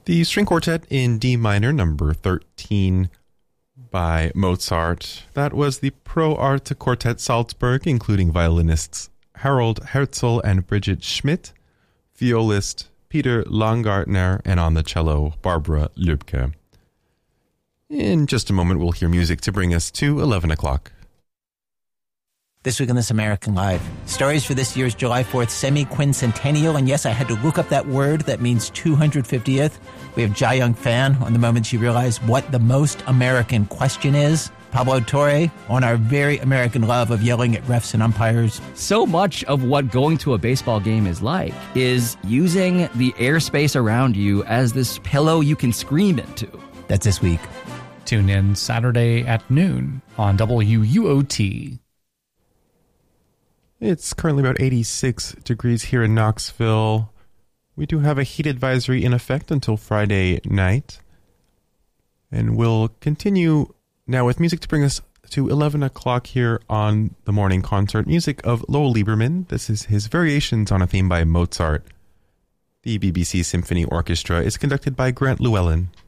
The string quartet in D minor, number 13 by Mozart. That was the Pro Arte Quartet Salzburg, including violinists Harold Herzl and Bridget Schmidt, violist Peter Langartner, and on the cello, Barbara Lübke. In just a moment, we'll hear music to bring us to 11 o'clock. This week on This American Life, stories for this year's July 4th semi-quincentennial. And yes, I had to look up that word that means 250th. We have Jai Young Fan on the moment she realized what the most American question is. Pablo Torre on our very American love of yelling at refs and umpires. So much of what going to a baseball game is like is using the airspace around you as this pillow you can scream into. That's this week. Tune in Saturday at noon on WUOT. It's currently about 86 degrees here in Knoxville. We do have a heat advisory in effect until Friday night. And we'll continue now with music to bring us to 11 o'clock here on the morning concert. Music of Lowell Lieberman. This is his Variations on a Theme by Mozart. The BBC Symphony Orchestra is conducted by Grant Llewellyn.